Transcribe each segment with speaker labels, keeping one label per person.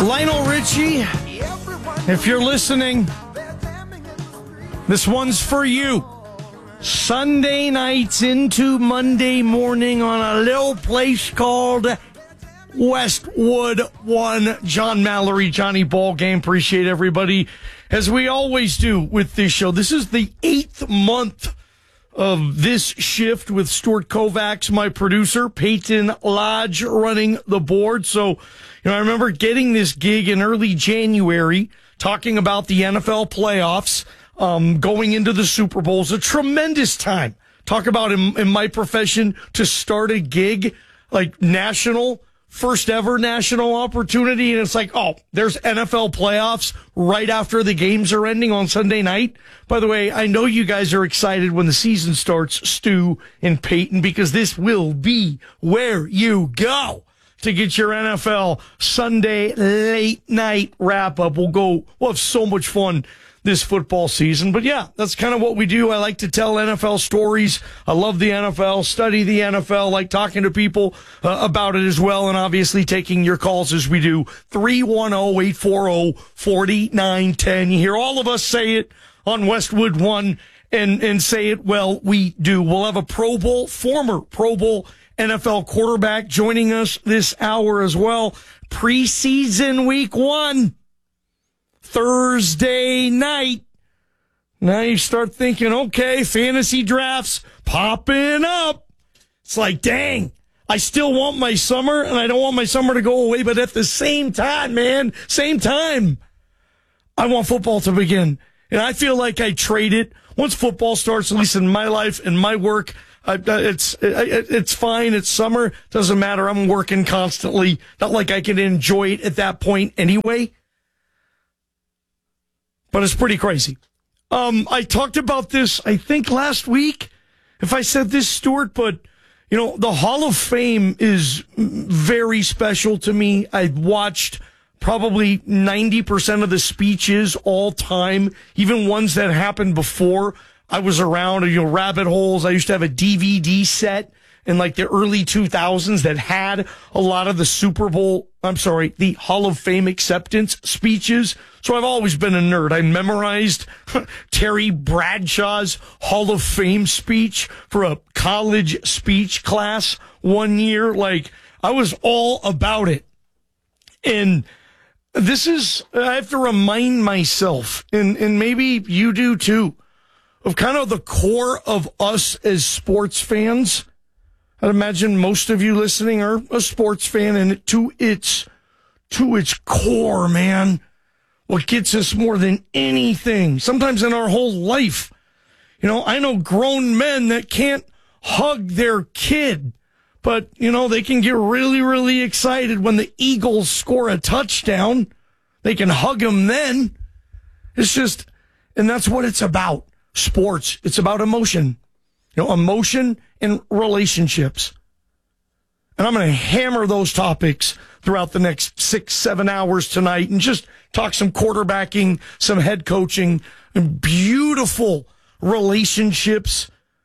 Speaker 1: Lionel Richie, if you're listening, this one's for you. Sunday nights into Monday morning on a little place called Westwood One. John Mallory, Johnny Ballgame. Appreciate everybody, as we always do with this show. This is the 8th month of this shift with Stuart Kovacs, my producer, Peyton Lodge running the board. So, I remember getting this gig in early January, talking about the NFL playoffs, going into the Super Bowls. A tremendous time. Talk about in my profession to start a gig, like first ever national opportunity. And it's like, oh, there's NFL playoffs right after the games are ending on Sunday night. By the way, I know you guys are excited when the season starts, Stu and Peyton, because this will be where you go to get your NFL Sunday late night wrap up. We'll have so much fun this football season. But yeah, that's kind of what we do. I like to tell NFL stories. I love the NFL, study the NFL, like talking to people about it as well, and obviously taking your calls as we do. 310-840-4910. You hear all of us say it on Westwood One and say it well. We do. We'll have a former Pro Bowl NFL quarterback joining us this hour as well. Preseason week 1. Thursday night. Now you start thinking, okay, fantasy drafts popping up. It's like, dang, I still want my summer, and I don't want my summer to go away, but at the same time, I want football to begin. And I feel like I trade it. Once football starts, at least in my life and my work, it's fine. It's summer. Doesn't matter. I'm working constantly. Not like I can enjoy it at that point anyway. But it's pretty crazy. I talked about this, I think, last week, if I said this, Stuart, but, the Hall of Fame is very special to me. I've watched probably 90% of the speeches all time, even ones that happened before I was around, rabbit holes. I used to have a DVD set in like the early 2000s that had a lot of the Hall of Fame acceptance speeches. So I've always been a nerd. I memorized Terry Bradshaw's Hall of Fame speech for a college speech class one year. Like, I was all about it. And I have to remind myself, and maybe you do too, of kind of the core of us as sports fans. I'd imagine most of you listening are a sports fan, and to its core, man, what gets us more than anything, sometimes in our whole life. I know grown men that can't hug their kid, but, they can get really, really excited when the Eagles score a touchdown. They can hug them then. It's just, and that's what it's about. Sports. It's about emotion. Emotion and relationships. And I'm going to hammer those topics throughout the next 6-7 hours tonight and just talk some quarterbacking, some head coaching, and beautiful relationships,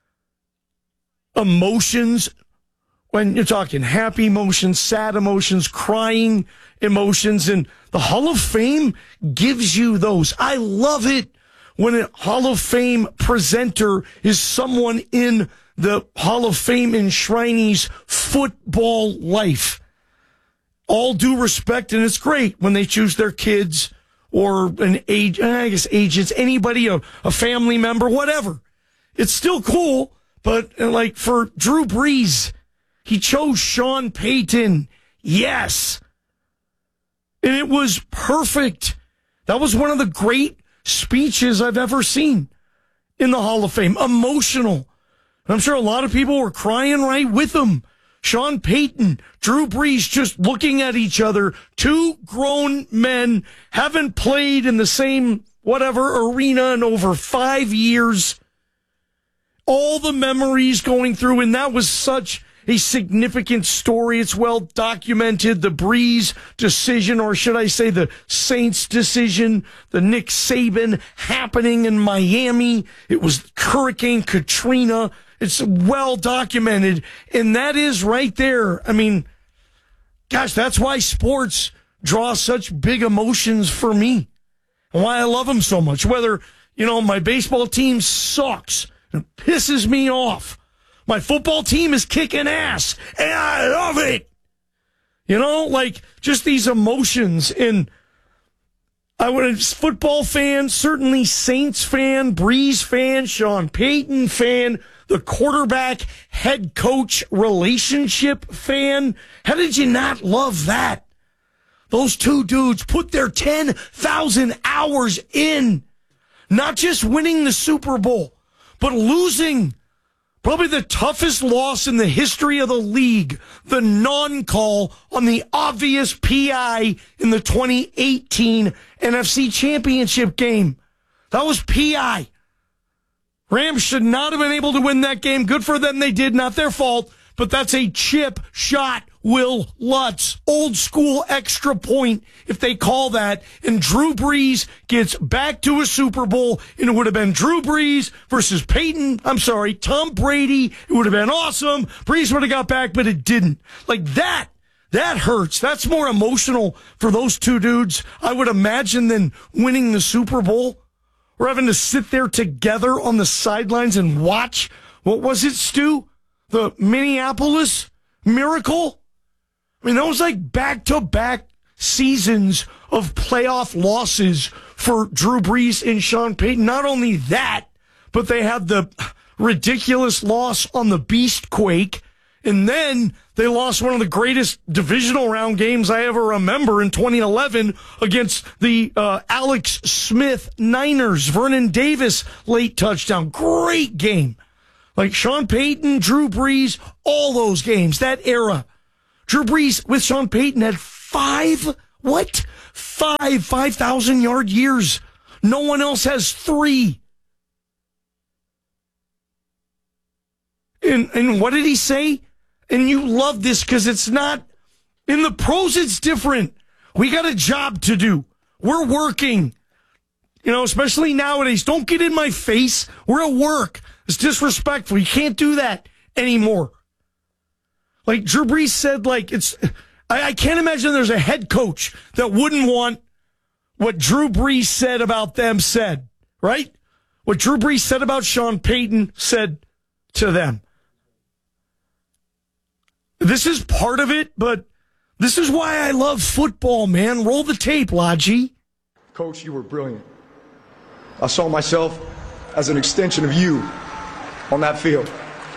Speaker 1: emotions. When you're talking happy emotions, sad emotions, crying emotions, and the Hall of Fame gives you those. I love it when a Hall of Fame presenter is someone in the Hall of Fame enshrinee's football life. All due respect, and it's great when they choose their kids or agents, anybody, a family member, whatever. It's still cool, but like for Drew Brees, he chose Sean Payton. Yes. And it was perfect. That was one of the great speeches I've ever seen in the Hall of Fame. Emotional. I'm sure a lot of people were crying right with him. Sean Payton, Drew Brees, just looking at each other. Two grown men, haven't played in the same arena in over 5 years. All the memories going through, and that was such a significant story. It's well documented. The Brees decision, or should I say the Saints decision, the Nick Saban happening in Miami. It was Hurricane Katrina. It's well documented. And that is right there. I mean, gosh, that's why sports draw such big emotions for me and why I love them so much. Whether, my baseball team sucks and pisses me off. My football team is kicking ass and I love it. Just these emotions. And I was a football fan, certainly Saints fan, Breeze fan, Sean Payton fan, the quarterback head coach relationship fan. How did you not love that? Those two dudes put their 10,000 hours in, not just winning the Super Bowl, but losing probably the toughest loss in the history of the league, the non-call on the obvious PI in the 2018 NFC Championship game. That was PI. Rams should not have been able to win that game. Good for them, they did. Not their fault, but that's a chip shot. Will Lutz, old school extra point, if they call that, and Drew Brees gets back to a Super Bowl, and it would have been Drew Brees versus Tom Brady. It would have been awesome. Brees would have got back, but it didn't. That hurts. That's more emotional for those two dudes, I would imagine, than winning the Super Bowl. Or having to sit there together on the sidelines and watch, what was it, Stu? The Minneapolis Miracle? I mean, that was like back-to-back seasons of playoff losses for Drew Brees and Sean Payton. Not only that, but they had the ridiculous loss on the Beastquake, and then they lost one of the greatest divisional round games I ever remember in 2011 against the Alex Smith Niners. Vernon Davis late touchdown. Great game. Sean Payton, Drew Brees, all those games, that era. Drew Brees with Sean Payton had 5,000-yard years. No one else has 3. And what did he say? And you love this because it's not, in the pros it's different. We got a job to do. We're working. Especially nowadays. Don't get in my face. We're at work. It's disrespectful. You can't do that anymore. Drew Brees said, I can't imagine there's a head coach that wouldn't want what Drew Brees said about them said, right? What Drew Brees said about Sean Payton said to them. This is part of it, but this is why I love football, man. Roll the tape, Lodgy.
Speaker 2: Coach, you were brilliant. I saw myself as an extension of you on that field.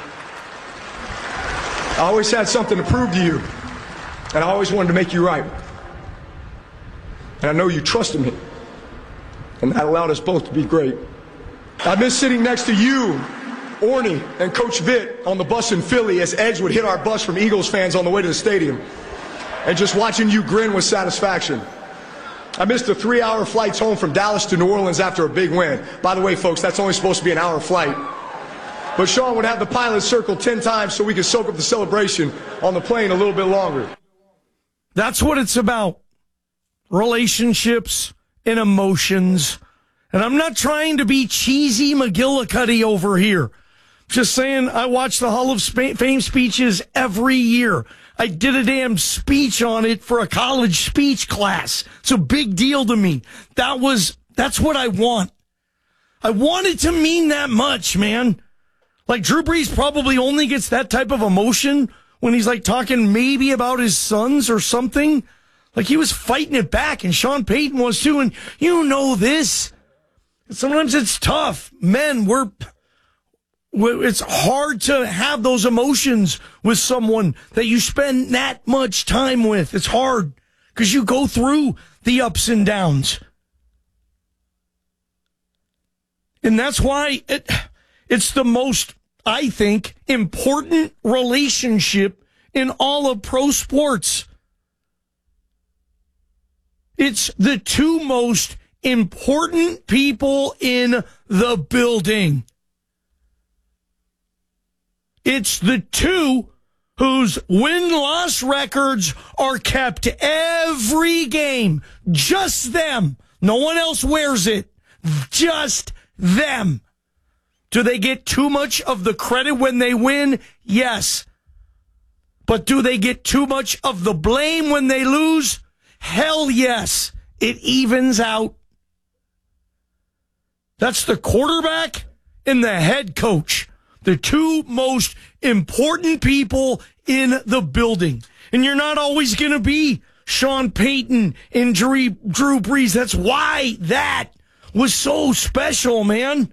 Speaker 2: I always had something to prove to you, and I always wanted to make you right. And I know you trusted me, and that allowed us both to be great. I've been sitting next to you, Orny, and Coach Vitt on the bus in Philly as Edge would hit our bus from Eagles fans on the way to the stadium, and just watching you grin with satisfaction. I missed the 3-hour flights home from Dallas to New Orleans after a big win. By the way, folks, that's only supposed to be an hour flight. But Sean would have the pilot circle 10 times so we could soak up the celebration on the plane a little bit longer.
Speaker 1: That's what it's about. Relationships and emotions. And I'm not trying to be cheesy McGillicuddy over here. Just saying, I watch the Hall of Fame speeches every year. I did a damn speech on it for a college speech class. It's a big deal to me. That's what I want. I want it to mean that much, man. Drew Brees probably only gets that type of emotion when he's talking maybe about his sons or something. He was fighting it back, and Sean Payton was too, and this. Sometimes it's tough. Men, it's hard to have those emotions with someone that you spend that much time with. It's hard because you go through the ups and downs. And that's why it's the most, I think, important relationship in all of pro sports. It's the two most important people in the building. It's the two whose win-loss records are kept every game. Just them. No one else wears it. Just them. Do they get too much of the credit when they win? Yes. But do they get too much of the blame when they lose? Hell yes, it evens out. That's the quarterback and the head coach, the two most important people in the building. And you're not always going to be Sean Payton and Drew Brees. That's why that was so special, man.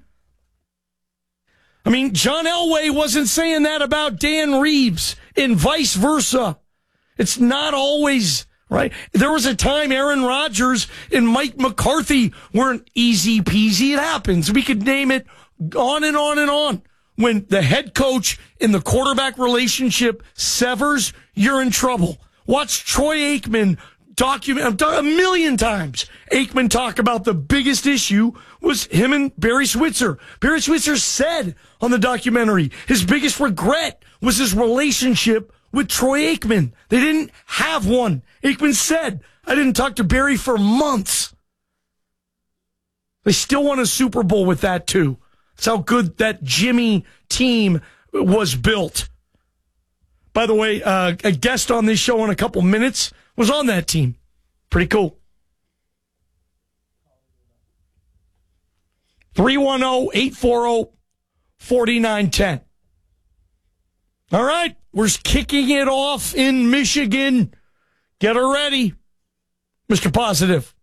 Speaker 1: I mean, John Elway wasn't saying that about Dan Reeves and vice versa. It's not always right. There was a time Aaron Rodgers and Mike McCarthy weren't easy peasy. It happens. We could name it on and on and on. When the head coach and the quarterback relationship severs, you're in trouble. Watch Troy Aikman document a million times. Aikman talk about the biggest issue was him and Barry Switzer. Barry Switzer said on the documentary his biggest regret was his relationship with Troy Aikman. They didn't have one. Aikman said, I didn't talk to Barry for months. They still won a Super Bowl with that too. That's how good that Jimmy team was built. By the way, a guest on this show in a couple minutes was on that team. Pretty cool. 310-840-4910. All right, we're kicking it off in Michigan. Get her ready, Mr. Positive.